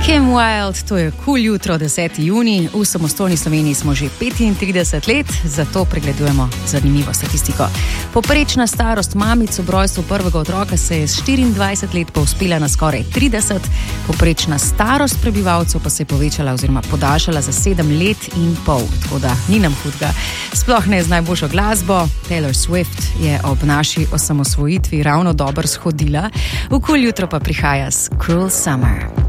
Kim Wilde, to je Cool jutro, 10. junij. V samostojni Sloveniji smo že 35 let, zato pregledujemo zanimivo statistiko. Poprečna starost mamic ob rojstvu prvega otroka se je s 24 let povzpela na skoraj 30, poprečna starost prebivalcev pa se je povečala oziroma podaljšala za 7 let in pol, tako da ni nam hudga. Sploh ne z najboljšo glasbo. Taylor Swift je ob naši osamosvojitvi ravno dobro shodila. V Cool jutro pa prihaja s Cruel Summer.